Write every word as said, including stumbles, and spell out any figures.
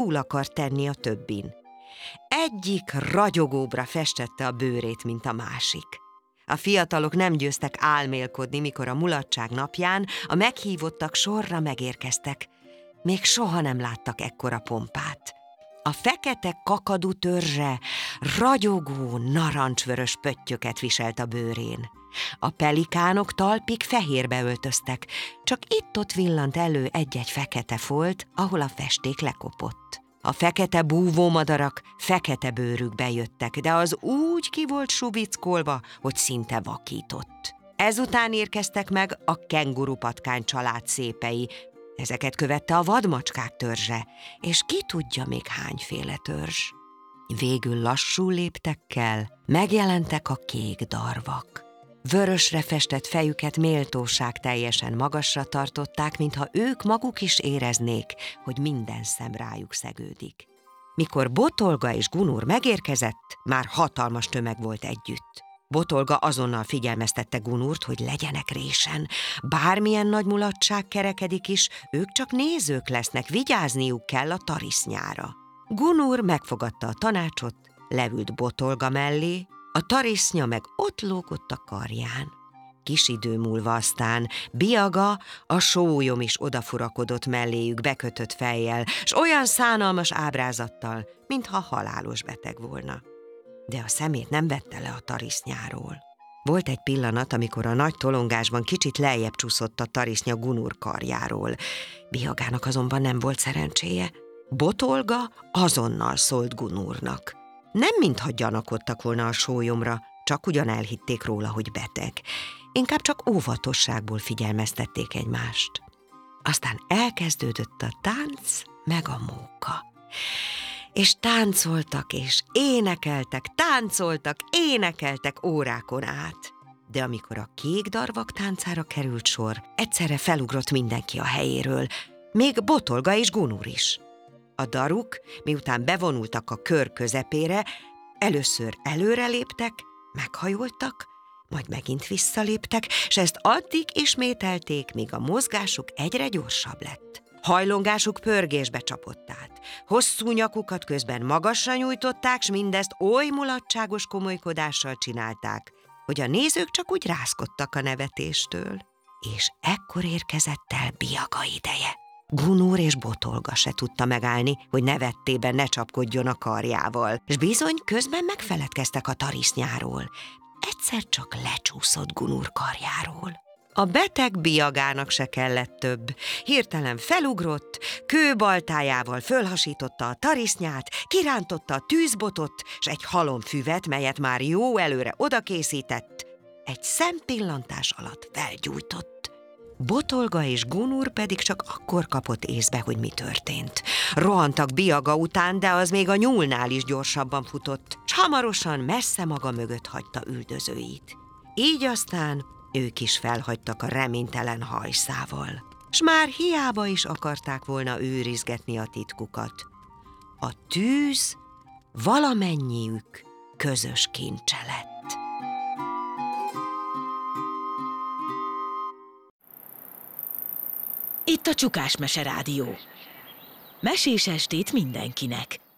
túl akar tenni a többin. Egyik ragyogóbbra festette a bőrét, mint a másik. A fiatalok nem győztek álmélkodni, mikor a mulatság napján a meghívottak sorra megérkeztek. Még soha nem láttak ekkora pompát. A fekete kakadu törzse ragyogó, narancsvörös pöttyöket viselt a bőrén. A pelikánok talpig fehérbe öltöztek, csak itt-ott villant elő egy-egy fekete folt, ahol a festék lekopott. A fekete búvómadarak fekete bőrükbe jöttek, de az úgy ki volt subickolva, hogy szinte vakított. Ezután érkeztek meg a kengurupatkány család szépei. Ezeket követte a vadmacskák törzse, és ki tudja még hányféle törzs. Végül lassú léptekkel megjelentek a kék darvak. Vörösre festett fejüket méltóság teljesen magasra tartották, mintha ők maguk is éreznék, hogy minden szem rájuk szegődik. Mikor Botolga és Gunur megérkezett, már hatalmas tömeg volt együtt. Botolga azonnal figyelmeztette Gunurt, hogy legyenek résen. Bármilyen nagy mulatság kerekedik is, ők csak nézők lesznek, vigyázniuk kell a tarisznyára. Gunur megfogadta a tanácsot, leült Botolga mellé, a tarisznya meg ott lógott a karján. Kis idő múlva aztán Biaga, a sólyom is odafurakodott melléjük bekötött fejjel, s olyan szánalmas ábrázattal, mintha halálos beteg volna. De a szemét nem vette le a tarisznyáról. Volt egy pillanat, amikor a nagy tolongásban kicsit lejjebb csúszott a tarisznya Gunur karjáról. Biagának azonban nem volt szerencséje. Botolga azonnal szólt Gunurnak. Nem mintha gyanakodtak volna a sólyomra, csak ugyan elhitték róla, hogy beteg. Inkább csak óvatosságból figyelmeztették egymást. Aztán elkezdődött a tánc, meg a móka. És táncoltak, és énekeltek, táncoltak, énekeltek órákon át. De amikor a kék darvak táncára került sor, egyszerre felugrott mindenki a helyéről, még Botolga és Gunur is. A daruk, miután bevonultak a kör közepére, először előre léptek, meghajoltak, majd megint visszaléptek, s ezt addig ismételték, míg a mozgásuk egyre gyorsabb lett. Hajlongásuk pörgésbe csapott át. Hosszú nyakukat közben magasra nyújtották, s mindezt oly mulatságos komolykodással csinálták, hogy a nézők csak úgy rázkodtak a nevetéstől. És ekkor érkezett el Biaga ideje. Gunur és Botolga se tudta megállni, hogy nevettében ne csapkodjon a karjával, s bizony közben megfeledkeztek a tarisznyáról. Egyszer csak lecsúszott Gunur karjáról. A beteg Biagának se kellett több. Hirtelen felugrott, kőbaltájával fölhasította a tarisznyát, kirántotta a tűzbotot, s egy halomfüvet, melyet már jó előre odakészített, egy szempillantás alatt felgyújtott. Botolga és Gunur pedig csak akkor kapott észbe, hogy mi történt. Rohantak Biaga után, de az még a nyúlnál is gyorsabban futott, s hamarosan messze maga mögött hagyta üldözőit. Így aztán ők is felhagytak a reménytelen hajszával, s már hiába is akarták volna őrizgetni a titkukat. A tűz valamennyiük közös kincse lett. Itt a Csukás Mese Rádió. Mesés estét mindenkinek!